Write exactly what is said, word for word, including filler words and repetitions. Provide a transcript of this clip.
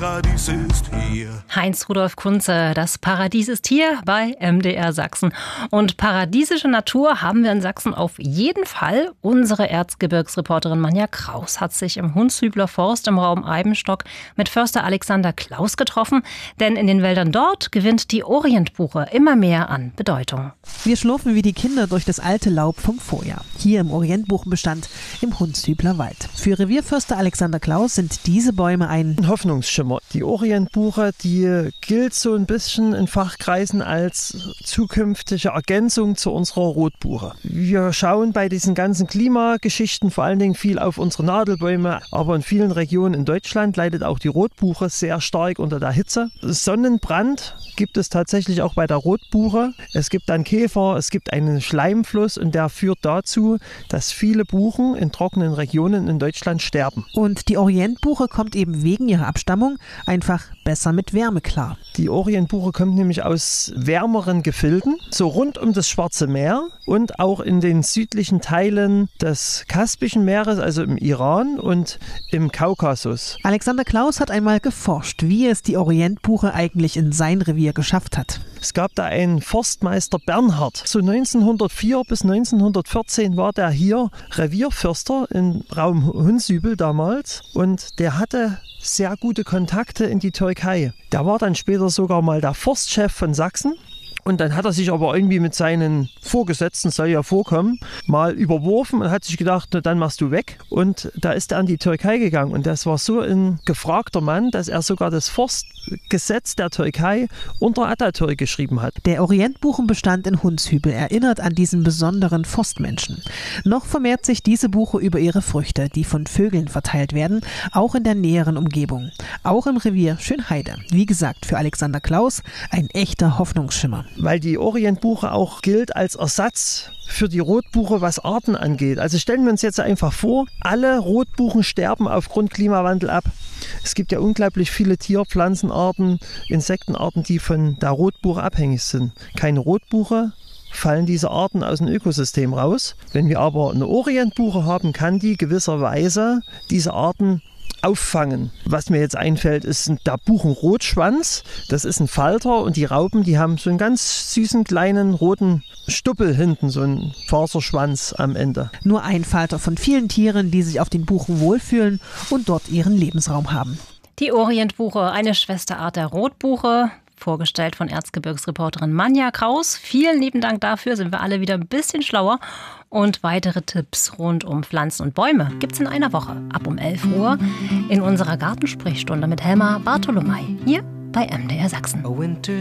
Paradies ist hier. Heinz-Rudolf Kunze, das Paradies ist hier bei M D R Sachsen. Und paradiesische Natur haben wir in Sachsen auf jeden Fall. Unsere Erzgebirgsreporterin Manja Kraus hat sich im Hundshübler Forst im Raum Eibenstock mit Förster Alexander Klaus getroffen. Denn in den Wäldern dort gewinnt die Orientbuche immer mehr an Bedeutung. Wir schlurfen wie die Kinder durch das alte Laub vom Vorjahr. Hier im Orientbuchenbestand im Hundshübler Wald. Für Revierförster Alexander Klaus sind diese Bäume ein Hoffnungsschimmer. Die Orientbuche, die gilt so ein bisschen in Fachkreisen als zukünftige Ergänzung zu unserer Rotbuche. Wir schauen bei diesen ganzen Klimageschichten vor allen Dingen viel auf unsere Nadelbäume, aber in vielen Regionen in Deutschland leidet auch die Rotbuche sehr stark unter der Hitze. Sonnenbrand gibt es tatsächlich auch bei der Rotbuche. Es gibt dann Käfer, es gibt einen Schleimfluss und der führt dazu, dass viele Buchen in trockenen Regionen in Deutschland sterben. Und die Orientbuche kommt eben wegen ihrer Abstammung einfach besser mit Wärme klar. Die Orientbuche kommt nämlich aus wärmeren Gefilden, so rund um das Schwarze Meer und auch in den südlichen Teilen des Kaspischen Meeres, also im Iran und im Kaukasus. Alexander Klaus hat einmal geforscht, wie es die Orientbuche eigentlich in sein Revier geschafft hat. Es gab da einen Forstmeister Bernhard. So neunzehnhundertvier bis neunzehnhundertvierzehn war der hier Revierförster im Raum Hundshübel damals und der hatte sehr gute Kontakte in die Türkei. Der war dann später sogar mal der Forstchef von Sachsen. Und dann hat er sich aber irgendwie mit seinen Vorgesetzten, soll ja vorkommen, mal überworfen und hat sich gedacht, na, dann machst du weg. Und da ist er in die Türkei gegangen. Und das war so ein gefragter Mann, dass er sogar das Forstgesetz der Türkei unter Atatürk geschrieben hat. Der Orientbuchenbestand in Hundshübel erinnert an diesen besonderen Forstmenschen. Noch vermehrt sich diese Buche über ihre Früchte, die von Vögeln verteilt werden, auch in der näheren Umgebung. Auch im Revier Schönheide. Wie gesagt, für Alexander Klaus ein echter Hoffnungsschimmer. Weil die Orientbuche auch gilt als Ersatz für die Rotbuche, was Arten angeht. Also stellen wir uns jetzt einfach vor, alle Rotbuchen sterben aufgrund Klimawandel ab. Es gibt ja unglaublich viele Tier-, Pflanzenarten, Insektenarten, die von der Rotbuche abhängig sind. Keine Rotbuche, fallen diese Arten aus dem Ökosystem raus. Wenn wir aber eine Orientbuche haben, kann die gewisserweise diese Arten auffangen. Was mir jetzt einfällt, ist der Buchenrotschwanz. Das ist ein Falter und die Raupen, die haben so einen ganz süßen kleinen roten Stuppel hinten, so einen Faserschwanz am Ende. Nur ein Falter von vielen Tieren, die sich auf den Buchen wohlfühlen und dort ihren Lebensraum haben. Die Orientbuche, eine Schwesterart der Rotbuche. Vorgestellt von Erzgebirgsreporterin Manja Kraus. Vielen lieben Dank dafür, sind wir alle wieder ein bisschen schlauer. Und weitere Tipps rund um Pflanzen und Bäume gibt's in einer Woche ab um elf Uhr in unserer Gartensprechstunde mit Helma Bartolomei hier bei M D R Sachsen.